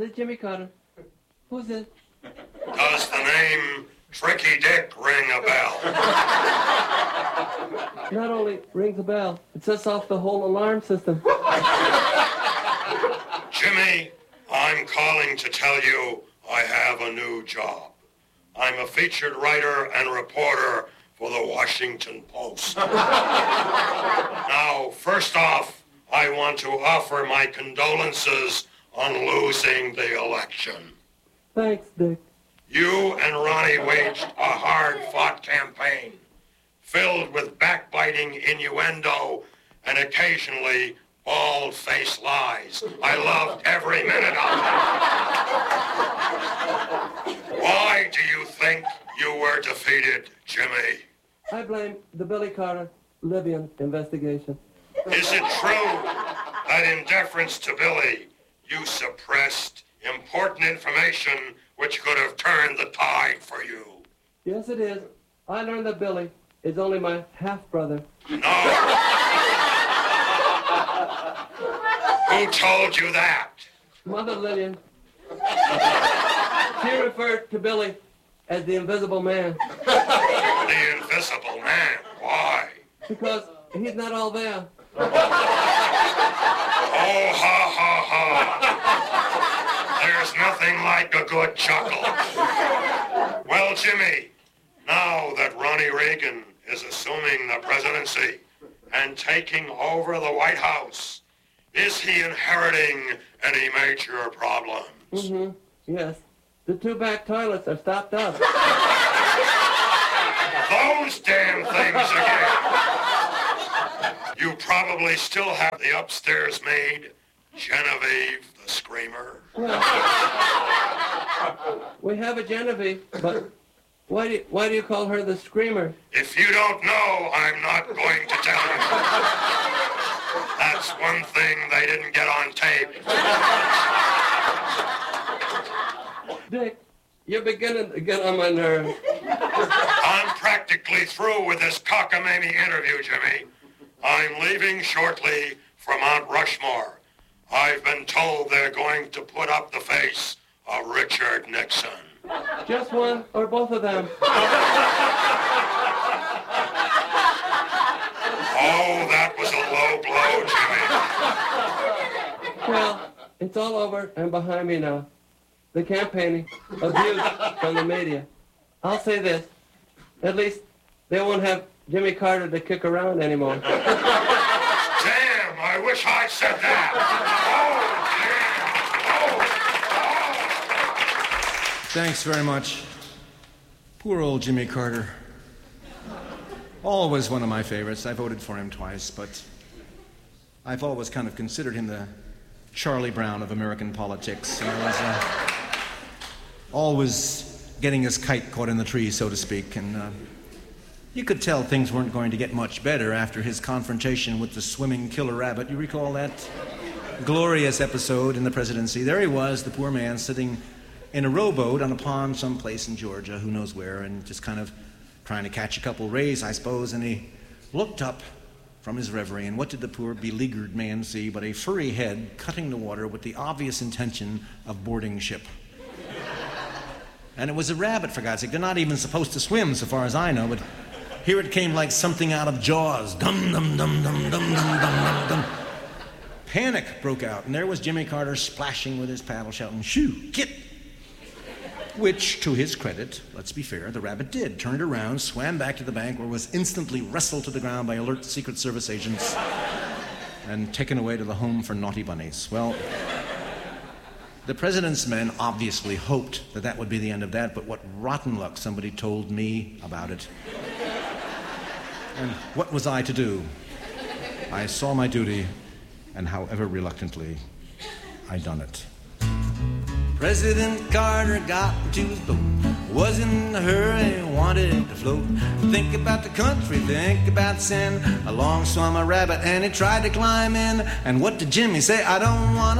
This is Jimmy Carter. Who's this? Does the name Tricky Dick ring a bell? Not only rings a bell, it sets off the whole alarm system. Jimmy, I'm calling to tell you I have a new job. I'm a featured writer and reporter for the Washington Post. Now, first off, I want to offer my condolences on losing the election. Thanks, Dick. You and Ronnie waged a hard-fought campaign filled with backbiting innuendo and occasionally bald-faced lies. I loved every minute of it. Why do you think you were defeated, Jimmy? I blame the Billy Carter Libyan investigation. Is it true that in deference to Billy, you suppressed important information which could have turned the tide for you? Yes, it is. I learned that Billy is only my half-brother. No. Who told you that? Mother Lillian. She referred to Billy as the Invisible Man. The Invisible Man? Why? Because he's not all there. Oh, ha, ha, ha. There's nothing like a good chuckle. Well, Jimmy, now that Ronnie Reagan is assuming the presidency and taking over the White House, is he inheriting any major problems? Mm-hmm. Yes. The two back toilets are stopped up. Those damn things again. You probably still have the upstairs maid, Genevieve the Screamer. Well, we have a Genevieve, but why do you call her the Screamer? If you don't know, I'm not going to tell you. That's one thing they didn't get on tape. Dick, you're beginning to get on my nerves. I'm practically through with this cockamamie interview, Jimmy. I'm leaving shortly for Mount Rushmore. I've been told they're going to put up the face of Richard Nixon. Just one or both of them? Oh, that was a low blow, Jimmy. Well, it's all over and behind me now. The campaigning, abuse from the media. I'll say this. At least they won't have Jimmy Carter to kick around anymore. Damn, I wish I said that. Oh, damn. Thanks very much. Poor old Jimmy Carter. Always one of my favorites. I voted for him twice, but I've always kind of considered him the Charlie Brown of American politics. I was always getting his kite caught in the tree, so to speak, and you could tell things weren't going to get much better after his confrontation with the swimming killer rabbit. You recall that glorious episode in the presidency? There he was, the poor man, sitting in a rowboat on a pond someplace in Georgia, who knows where, and just kind of trying to catch a couple rays, I suppose, and he looked up from his reverie, and what did the poor beleaguered man see but a furry head cutting the water with the obvious intention of boarding ship. And it was a rabbit, for God's sake. They're not even supposed to swim, so far as I know, but here it came like something out of Jaws. Dum, dum, dum, dum, dum, dum, dum, dum, dum. Panic broke out, and there was Jimmy Carter splashing with his paddle, shouting, "Shoo, get!" Which, to his credit, let's be fair, the rabbit did. Turned around, swam back to the bank, where was instantly wrestled to the ground by alert Secret Service agents and taken away to the home for naughty bunnies. Well, the president's men obviously hoped that that would be the end of that, but what rotten luck somebody told me about it. And what was I to do? I saw my duty, and however reluctantly, I done it. President Carter got into his boat, was in a hurry, wanted to float. Think about the country, think about sin. Along swam a rabbit and he tried to climb in. And what did Jimmy say? I don't want